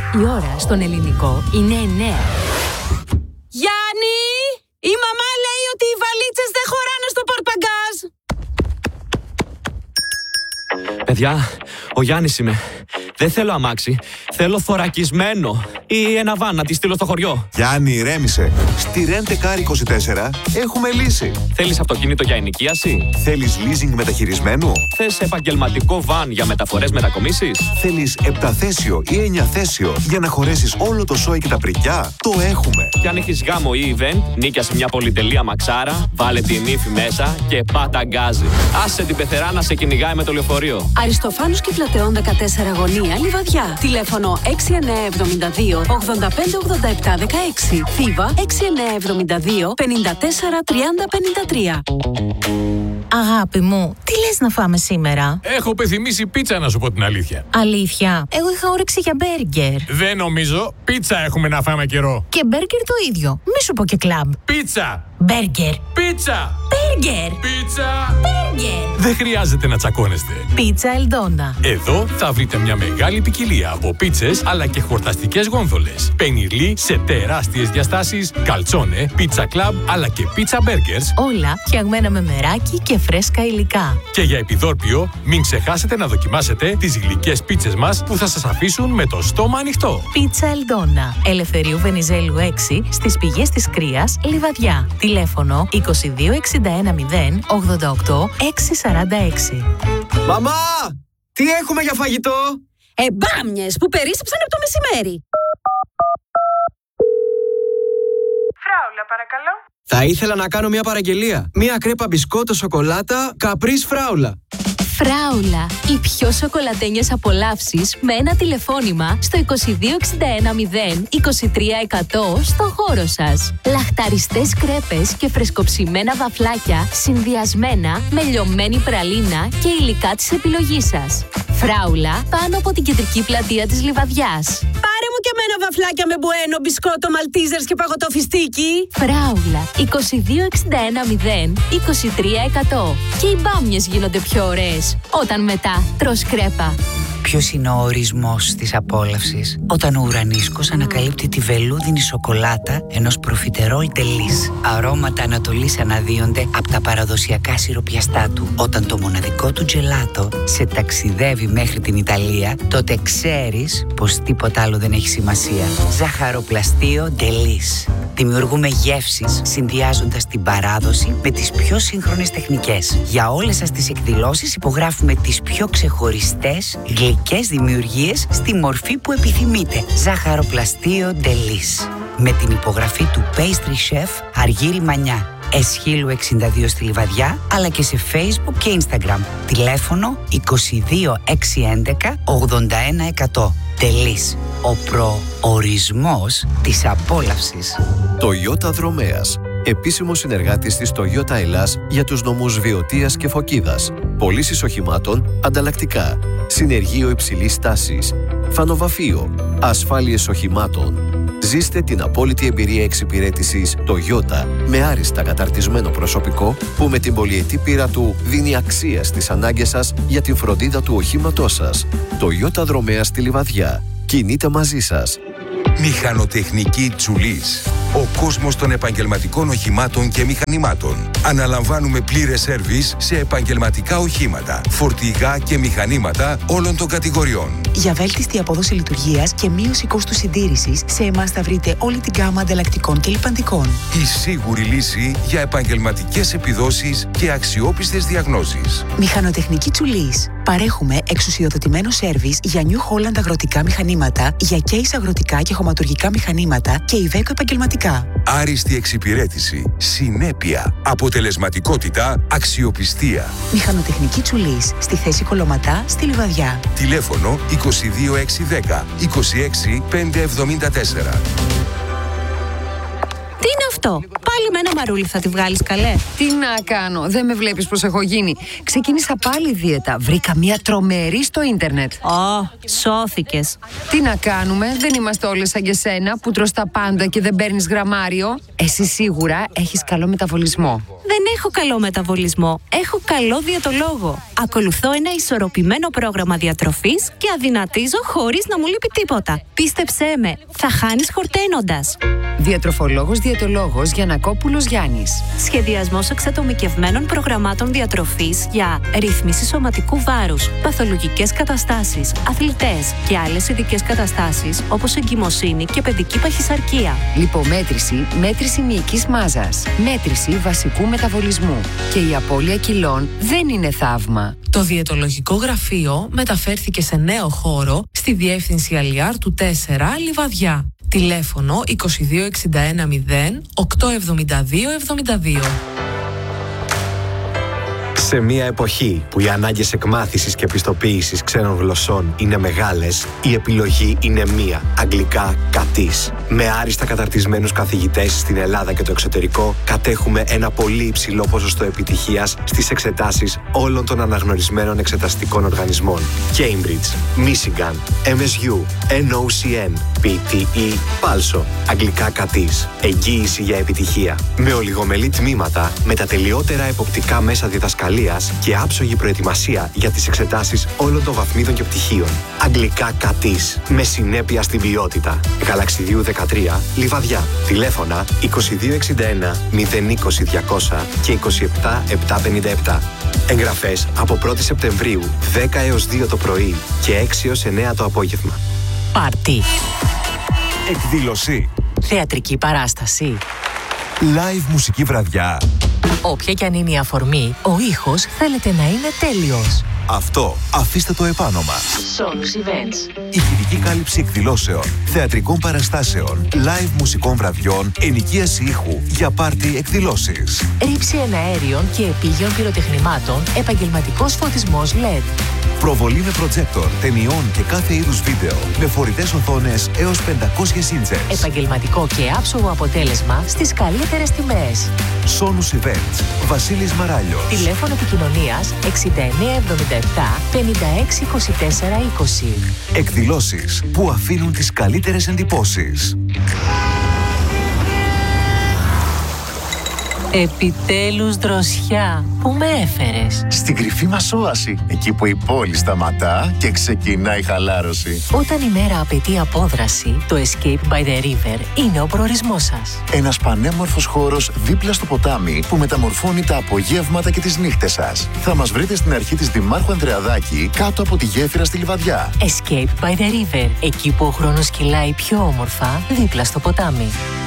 Η ώρα στον ελληνικό είναι 9. Γιάννη! Η μαμά λέει ότι οι βαλίτσες δεν χωράνε στο πορτμπαγκάζ. Παιδιά, ο Γιάννης είμαι. Δεν θέλω αμάξι. Θέλω θωρακισμένο. Ή ένα βαν να τη στείλω στο χωριό. Γιάννη, ηρέμησε. Στη Rent-A-Car 24 έχουμε λύση. Θέλεις αυτοκίνητο για ενοικίαση? Θέλεις leasing μεταχειρισμένου? Θες επαγγελματικό βαν για μεταφορές μετακομίσεις? Θέλεις 7θέσιο ή 9θέσιο για να χωρέσεις όλο το σόι και τα πρικιά? Το έχουμε. Και αν έχεις γάμο ή event, νίκιασε μια πολυτελεία μαξάρα, βάλε την ύφη μέσα και πάτα γκάζι. Άσε την πεθερά να σε κυνηγάει με το λεωφορείο. Αριστοφάνους και Πλατεών 14 Γωνία, Λιβαδιά. Τηλέφωνο 6972 8587 16. Θήβα 6972 54 30 53. Αγάπη μου, τι λες να φάμε σήμερα? Έχω πεθυμίσει πίτσα, να σου πω την αλήθεια. Αλήθεια? Εγώ είχα όρεξη για μπέργκερ. Δεν νομίζω. Πίτσα έχουμε να φάμε καιρό. Και μπέργκερ το ίδιο. Μη σου πω και κλαμπ. Πίτσα! Μπέργκερ. Πίτσα! Μπέργκερ. Πίτσα! Μπέργκερ. Δεν χρειάζεται να τσακώνεστε. Πίτσα Ελντόνα. Εδώ θα βρείτε μια μεγάλη ποικιλία από πίτσες αλλά και χορταστικές γόνδολες. Πενιρλί σε τεράστιες διαστάσεις, καλτσόνε, πίτσα κλαμπ αλλά και πίτσα μπέργκερς. Όλα φτιαγμένα με μεράκι και φρέσκα υλικά. Και για επιδόρπιο, μην ξεχάσετε να δοκιμάσετε τις γλυκές πίτσες μας που θα σας αφήσουν με το στόμα ανοιχτό. Πίτσα Ελντόνα. Ελευθερίου Βενιζέλου 6 στις πηγές της Κρίας, Λιβαδιά. Τηλέφωνο 2261 088 646. Μαμά! Τι έχουμε για φαγητό? Μπάμιες που περίσσεψαν από το μεσημέρι. Φράουλα, παρακαλώ. Θα ήθελα να κάνω μια παραγγελία. Μια κρέπα μπισκότο σοκολάτα Caprice Φράουλα. Φράουλα, οι πιο σοκολατένιες απολαύσεις με ένα τηλεφώνημα στο 2261 0 23 100 στο χώρο σας. Λαχταριστές κρέπες και φρεσκοψημένα βαφλάκια συνδυασμένα με λιωμένη πραλίνα και υλικά της επιλογής σας. Φράουλα πάνω από την κεντρική πλατεία της Λιβαδιάς. Πάρε μου και εμένα βαφλάκια με μπουένο, μπισκότο, μαλτίζερς και παγωτό φιστίκι. Φράουλα, 2261 0 23 100. Και οι μπάμιες γίνονται πιο ωραίες όταν μετά τρως κρέπα. Ποιος είναι ο ορισμός της απόλαυσης? Όταν ο ουρανίσκος ανακαλύπτει τη βελούδινη σοκολάτα ενός προφιτερόλ ντελής. Αρώματα Ανατολής αναδύονται από τα παραδοσιακά σιροπιαστά του. Όταν το μοναδικό του τζελάτο σε ταξιδεύει μέχρι την Ιταλία, τότε ξέρεις πως τίποτα άλλο δεν έχει σημασία. Ζαχαροπλαστείο ντελής. Δημιουργούμε γεύσεις συνδυάζοντας την παράδοση με τις πιο σύγχρονες τεχνικές. Για όλες σας τις εκδηλώσεις υπογράφουμε τις πιο ξεχωριστές γλυκές δημιουργίες στη μορφή που επιθυμείτε. Ζαχαροπλαστείο ντελής. Με την υπογραφή του Pastry Chef Αργύρη Μανιά. Εσχύλου 62 στη Λιβαδιά, αλλά και σε Facebook και Instagram. Τηλέφωνο 22 611 81 100. Τελής. Ο προορισμός της απόλαυσης. Toyota Δρομέας. Επίσημος συνεργάτης της Toyota Ελλάς για τους νομούς Βιωτίας και Φωκίδας. Πωλήσεις οχημάτων ανταλλακτικά. Συνεργείο υψηλής τάσης. Φανοβαφείο. Ασφάλειες οχημάτων. Ζήστε την απόλυτη εμπειρία εξυπηρέτησης Toyota με άριστα καταρτισμένο προσωπικό που με την πολυετή πείρα του δίνει αξία στις ανάγκες σας για την φροντίδα του οχήματός σας. Toyota Δρομέα στη Λιβαδιά. Κινείται μαζί σας. Μηχανοτεχνική Τσουλής. Ο κόσμος των επαγγελματικών οχημάτων και μηχανημάτων. Αναλαμβάνουμε πλήρες σέρβις σε επαγγελματικά οχήματα, φορτηγά και μηχανήματα όλων των κατηγοριών. Για βέλτιστη απόδοση λειτουργίας και μείωση κόστους συντήρησης, σε εμάς θα βρείτε όλη την γκάμα ανταλλακτικών και λιπαντικών. Η σίγουρη λύση για επαγγελματικές επιδόσεις και αξιόπιστες διαγνώσεις. Μηχανοτεχνική Τσουλής. Παρέχουμε εξουσιοδοτημένο σέρβις για New Holland αγροτικά μηχανήματα, για Case αγροτικά και χωματουργικά μηχανήματα και Iveco επαγγελματικά. Άριστη εξυπηρέτηση, συνέπεια, αποτελεσματικότητα, αξιοπιστία. Μηχανοτεχνική Τσουλής, στη θέση Κολοματά, στη Λιβαδιά. Τηλέφωνο 22610 26574. Τι είναι αυτό? Πάλι με ένα μαρούλι θα τη βγάλεις, καλέ? Τι να κάνω, δεν με βλέπεις πως έχω γίνει? Ξεκίνησα πάλι δίαιτα, βρήκα μια τρομερή στο ίντερνετ. Σώθηκες. Τι να κάνουμε, δεν είμαστε όλες σαν και σένα που τρως τα πάντα και δεν παίρνεις γραμμάριο. Εσύ σίγουρα έχεις καλό μεταβολισμό. Δεν έχω καλό μεταβολισμό. Έχω καλό διαιτολόγο. Ακολουθώ ένα ισορροπημένο πρόγραμμα διατροφής και αδυνατίζω χωρίς να μου λείπει τίποτα. Πίστεψέ με, θα χάνεις χορταίνοντας. Διατροφολόγος διαιτολόγος Γιαννακόπουλος Γιάννης. Σχεδιασμός εξατομικευμένων προγραμμάτων διατροφής για ρύθμιση σωματικού βάρους, παθολογικές καταστάσεις, αθλητές και άλλες ειδικές καταστάσεις όπως εγκυμοσύνη και παιδική παχυσαρκία. Λιπομέτρηση, μέτρηση μυϊκής μάζας, μέτρηση βασικού μεταβολισμού. Και η απώλεια κιλών δεν είναι θαύμα. Το διαιτολογικό γραφείο μεταφέρθηκε σε νέο χώρο στη διεύθυνση Αλιάρ του 4 Λιβαδιά. Τηλέφωνο 2261 0 872 72. Σε μια εποχή που οι ανάγκες εκμάθησης και επιστοποίησης ξένων γλωσσών είναι μεγάλες, η επιλογή είναι μία. Αγγλικά Κατής. Με άριστα καταρτισμένους καθηγητές στην Ελλάδα και το εξωτερικό, κατέχουμε ένα πολύ υψηλό ποσοστό επιτυχίας στις εξετάσεις όλων των αναγνωρισμένων εξεταστικών οργανισμών. Cambridge, Michigan, MSU, NOCN, PTE, Πάλσο. Αγγλικά Κατής. Εγγύηση για επιτυχία. Με ολιγομελή τμήματα, με τα τελειότερα εποπτικά μέσα διδασκαλίας και άψογη προετοιμασία για τις εξετάσεις όλων των βαθμίδων και πτυχίων. Αγγλικά Κατής. Με συνέπεια στην ποιότητα. Γαλαξιδίου 13, Λιβαδιά. Τηλέφωνα 2261 020 200 και 27 757. Εγγραφές από 1η Σεπτεμβρίου 10 έως 2 το πρωί και 6 έως 9 το απόγευμα. Πάρτι. Εκδήλωση. Θεατρική παράσταση. Live μουσική βραδιά. Όποια κι αν είναι η αφορμή, ο ήχος θέλετε να είναι τέλειος. Αυτό αφήστε το επάνομα. Solus Events. Ηχητική κάλυψη εκδηλώσεων, θεατρικών παραστάσεων, live μουσικών βραδιών, ενοικίαση ήχου για πάρτι εκδηλώσεις. Ρήψη εναέριων και επίγειων πυροτεχνημάτων, επαγγελματικός φωτισμός LED. Προβολή με προτζέκτορ, ταινιών και κάθε είδους βίντεο, με φορητές οθόνες έως 500 ίντσες. Επαγγελματικό και άψογο αποτέλεσμα στις καλύτερες τιμές. Solus Events. Βασίλης Μαράλιος. Τηλέφωνο επικοινωνίας 6977 56 24 20. Εκδηλώσεις που αφήνουν τις καλύτερες εντυπώσεις. Επιτέλους δροσιά, πού με έφερες? Στην κρυφή μας όαση, εκεί που η πόλη σταματά και ξεκινάει η χαλάρωση. Όταν η μέρα απαιτεί απόδραση, το Escape by the River είναι ο προορισμός σας. Ένας πανέμορφος χώρος δίπλα στο ποτάμι που μεταμορφώνει τα απογεύματα και τις νύχτες σας. Θα μας βρείτε στην αρχή της Δημάρχου Ανδρεαδάκη, κάτω από τη γέφυρα στη Λιβαδιά. Escape by the River, εκεί που ο χρόνος κυλάει πιο όμορφα, δίπλα στο ποτάμι.